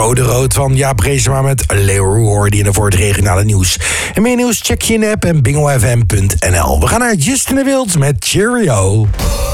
Code Rood van Jaap Reesema met Leeuwen hoorde je voor het regionale nieuws. En meer nieuws check je in de app en bingofm.nl. We gaan naar Justin de Wild met Cheerio.